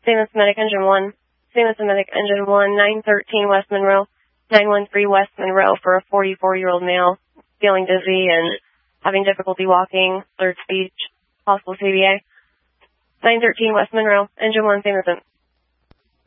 St. Louis Medic Engine 1. St. Louis Medic Engine 1, 913 West Monroe. 913 West Monroe for a 44-year-old male feeling dizzy and having difficulty walking, slurred speech, possible CVA. 913 West Monroe, Engine 1, same as